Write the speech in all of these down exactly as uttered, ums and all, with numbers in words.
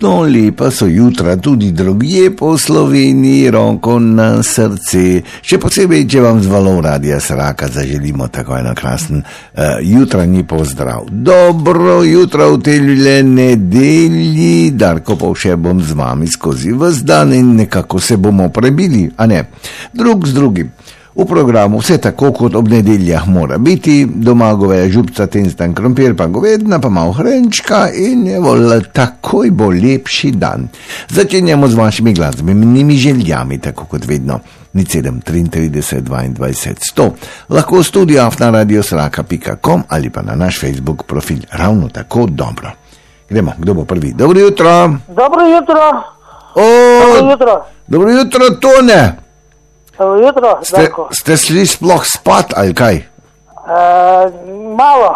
No, lepa so jutra tudi drugje po Sloveniji, roko na srce. Še posebej, če vam z valov Radia Sraka zaželimo tako eno krasen uh, jutranji pozdrav. Dobro jutro v tej nedelji, Darko Povše bom z vami skozi ves dan in nekako se bomo prebili, a ne? Drug z drugim. V programu vse tako kot ob nedeljah mora biti, doma goveja župca, tenstan krompir, pa govedna, pa malo hrenčka in evo, takoj bo lepši dan. Začenjamo z vašimi glasbenimi željami, tako kot vedno. nič sedem triintrideset dvaindvajset sto. Lahko v studio afna radio sraka pika com ali pa na naš Facebook profil. Ravno tako dobro. Gremo, kdo bo prvi? Dobro jutro. Dobro jutro. O, dobro jutro. Dobro jutro, Tone. Dobro jutro, ste, ste šli sploh spat ali kaj? Uh, malo.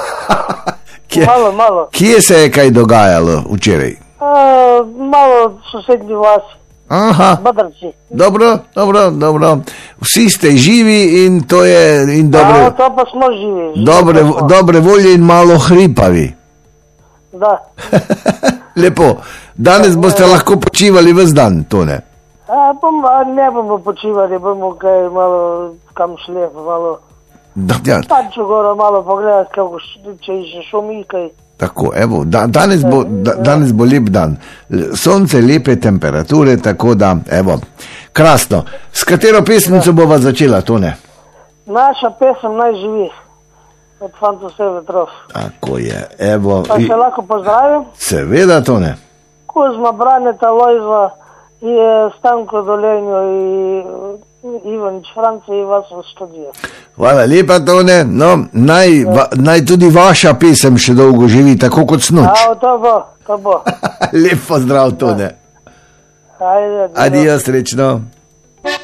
kje, malo, malo. Kje se je kaj dogajalo včeraj? Uh, malo sosednji vas. Aha. Badrci. Dobro, dobro, dobro. Vsi ste živi in to je in dobre. A, to pa smo živi. Dobre, smo. dobre volje in malo hripavi. Da. Lepo. Danes boste lahko počivali ves dan, Tone. A, bom, a ne bomo počivali, bomo kaj malo kam šli, malo Da, ja. Tančo goro malo pogledati, kako če še šumi kaj. Tako, evo, da, danes, bo, da, danes bo lep dan. Sonce, lepe temperature, tako da, evo, krasno. S katero pesmico bova začela, Tone? Naša pesem naj živi. Od Fantov vse vetrov. Tako je, evo. Pa se lahko pozdravim. Seveda, Tone. Kuzma, Braneta, Lojza, i Stanko Dolenjo i Ivanić Franca i vas v studiju. Hvala lepa, Tone. No, naj, va, naj tudi vaša pesem še dolgo živi, tako kot snoč. A, to bo, to bo. Lep pozdrav, Tone. Ajde, adijo, srečno.